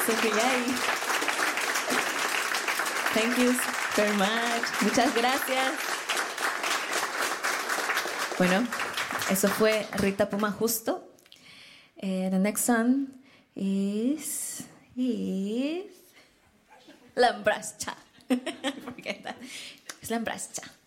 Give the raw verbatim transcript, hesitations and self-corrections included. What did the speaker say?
okay, yay. Thank you very much. Muchas gracias. Bueno, eso fue Rita Puma Justo. Uh, the next song is is Lambrascha. Forget that. It's Lambrascha.